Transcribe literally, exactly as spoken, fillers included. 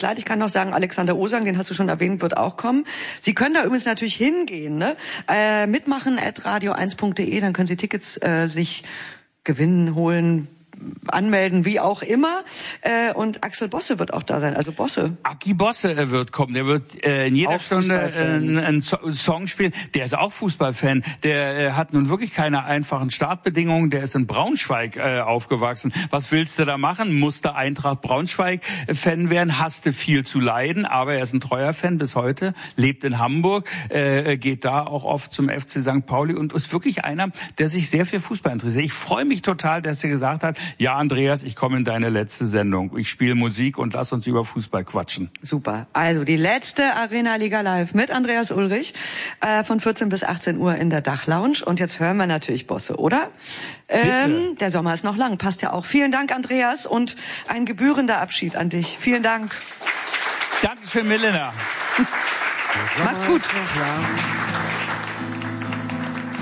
leid. Ich kann noch sagen, Alexander Osang, den hast du schon erwähnt, wird auch kommen. Sie können da übrigens natürlich hingehen, ne? Äh, mitmachen at radio eins punkt de, dann können Sie Tickets äh, sich gewinnen, holen, anmelden, wie auch immer. Äh, und Axel Bosse wird auch da sein, also Bosse. Aki Bosse äh, wird kommen, der wird äh, in jeder auch Stunde äh, einen so Song spielen. Der ist auch Fußballfan, der äh, hat nun wirklich keine einfachen Startbedingungen, der ist in Braunschweig äh, aufgewachsen. Was willst du da machen? Musste Eintracht Braunschweig-Fan werden, hasste viel zu leiden, aber er ist ein treuer Fan bis heute, lebt in Hamburg, äh, geht da auch oft zum F C Sankt Pauli und ist wirklich einer, der sich sehr für Fußball interessiert. Ich freue mich total, dass er gesagt hat, ja, Andreas, ich komme in deine letzte Sendung. Ich spiele Musik und lass uns über Fußball quatschen. Super. Also die letzte Arena Liga Live mit Andreas Ulrich äh, von vierzehn bis achtzehn Uhr in der Dachlounge. Und jetzt hören wir natürlich Bosse, oder? Ähm, der Sommer ist noch lang, passt ja auch. Vielen Dank, Andreas, und ein gebührender Abschied an dich. Vielen Dank. Dankeschön, Milena. Mach's gut.